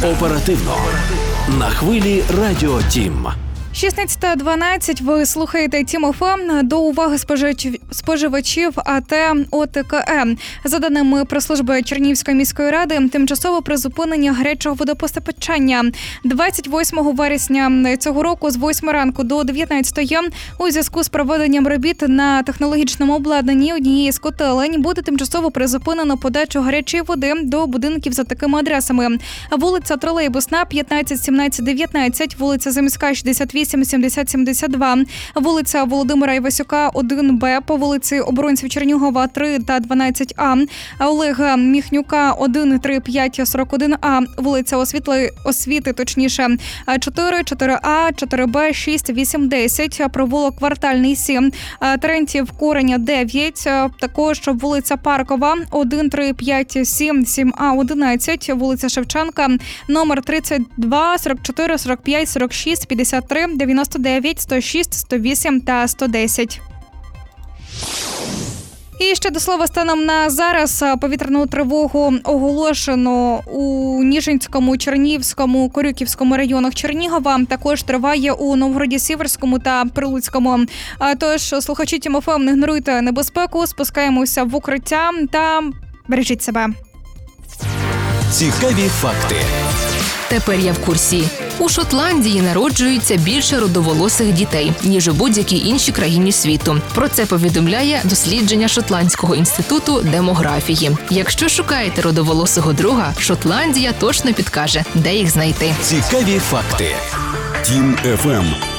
Оперативно. На хвилі Радіо Тім. 16:12. Ви слухаєте Тім ФМ. До уваги споживачів АТ ОТКЕ. За даними прес-служби Чернігівської міської ради, тимчасово призупинення гарячого водопостачання 28 вересня цього року з 8 ранку до 19 у зв'язку з проведенням робіт на технологічному обладнанні однієї з котелень буде тимчасово призупинено подачу гарячої води до будинків за такими адресами: вулиця Тролейбусна, 15, 17, 19, вулиця Заміська, 68, 70, 72, вулиця Володимира Івасюка, 1Б, по вулиці Оборонців Чернігова, 3 та 12А, Олега Міхнюка, 1, 3, 5, 41А, вулиця Освіти, 4, 4А, 4Б, 6, 8, 10, провулок Квартальний, 7, Терентів Кореня, 9, також вулиця Паркова, 1, 3, 5, 7, 7А, 11, вулиця Шевченка, номер 32, 44, 45, 46, 53, 99, 106, 108 та 110. І ще до слова, станом на зараз повітряну тривогу оголошено у Ніжинському, Чернігівському, Корюківському районах Чернігова. Також триває у Новгороді-Сіверському та Прилуцькому. Тож, слухачі Тім ФМ, не ігноруйте небезпеку, спускаємося в укриття та бережіть себе. Цікаві факти. Тепер я в курсі. У Шотландії народжується більше рудоволосих дітей, ніж у будь-якій іншій країні світу. Про це повідомляє дослідження Шотландського інституту демографії. Якщо шукаєте рудоволосого друга, Шотландія точно підкаже, де їх знайти. Цікаві факти. Тім ФМ.